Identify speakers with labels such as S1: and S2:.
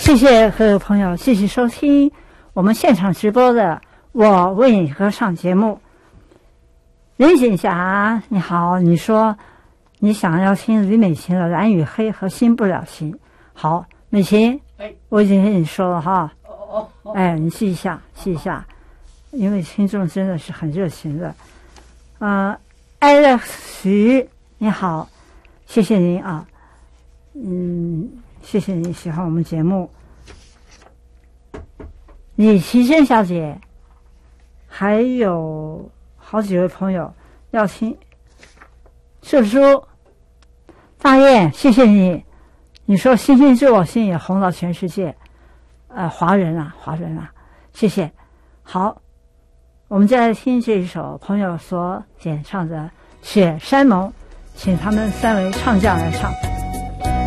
S1: 谢谢各位朋友，继续收听我们现场直播的我为你歌唱节目。林锦霞你好，你说你想要听吕美琴的《蓝与黑》和《新不了情》。好，美琴，我已经跟你说了哈。你记一下，因为听众真的是很热情的。艾乐徐你好，谢谢您啊，谢谢你喜欢我们节目。李奇珍小姐，还有好几位朋友要听。秀珠，大雁，谢谢你。你说《星星知我心》也红到全世界，华人啊，谢谢。好，我们再来听这一首朋友所演唱的《雪山盟》，请他们三位唱将来唱。